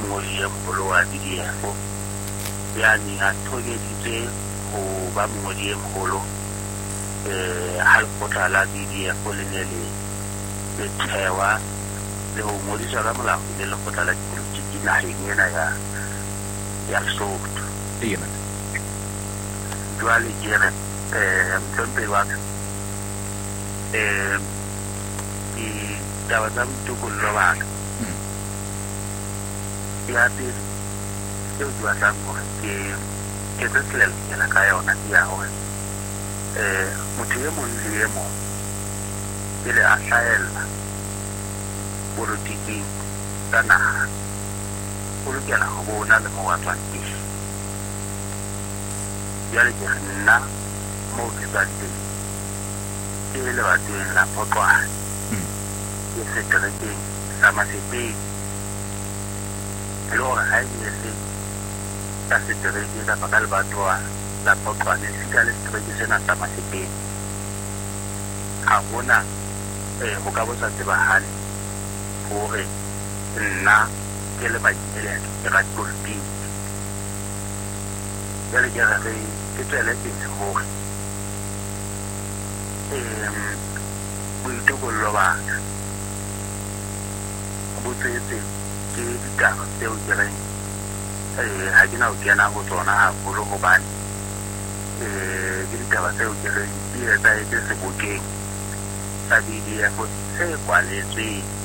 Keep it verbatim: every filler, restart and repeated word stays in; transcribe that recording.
mongodi e moholo wa D D F ya neng a tobeditse ho ba mongodi e moholo eh ha lekgotla la D D F le ne le le thewa le ho ngodiswa ka molao le lekgotla la dipolotiki naheng ena ya ya Lesotho. Eena jwale ke re eh mhlompe wa eh di taba tsa motokolo ba ya di ke o batlang hore ke ke tsetlele ka yona ya hore eh motho e mong le e mong ile a hlaela politiki tsa naha o lokela ho bona le mo wa tswang teng. Jwale ke nna mo ke tswang teng ke le bateng la Potchwane ke seterekeng sa Masepeng le hore ha e se ka setereke ka baka lebatowa la Potchwane fika le setereke sena sa Masepeng ha hona eh ho ka bosa tsebahale hore nna ke le bakile ke ra tolpi ya le ke re ke tswele pele hore em boitokolo ba botsetse ke ditaba tseo ke reng eh ha ke na ho kena ho tsona haholo hobane eh ke ditaba tseo ke reng di etsa etse sebokeng sa D D F se kwaletsweng